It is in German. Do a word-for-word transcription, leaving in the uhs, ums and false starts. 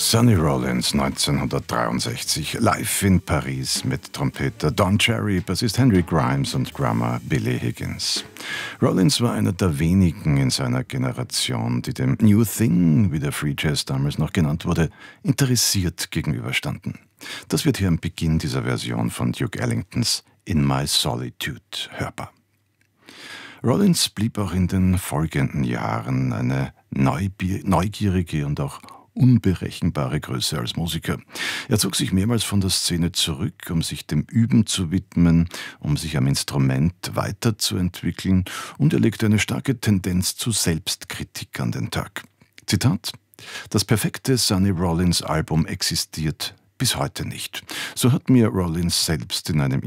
Sonny Rollins neunzehnhundertdreiundsechzig, live in Paris mit Trompeter Don Cherry, Bassist Henry Grimes und Drummer Billy Higgins. Rollins war einer der wenigen in seiner Generation, die dem New Thing, wie der Free Jazz damals noch genannt wurde, interessiert gegenüberstanden. Das wird hier am Beginn dieser Version von Duke Ellingtons In My Solitude hörbar. Rollins blieb auch in den folgenden Jahren eine neugierige und auch unberechenbare Größe als Musiker. Er zog sich mehrmals von der Szene zurück, um sich dem Üben zu widmen, um sich am Instrument weiterzuentwickeln, und er legte eine starke Tendenz zu Selbstkritik an den Tag. Zitat: „Das perfekte Sonny Rollins Album existiert bis heute nicht." So hat mir Rollins selbst in einem